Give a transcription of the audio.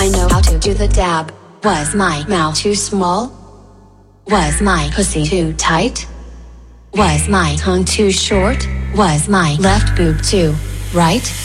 I know how to do the dab. Was my mouth too small? Was my pussy too tight? Was my tongue too short? Was my left boob too right?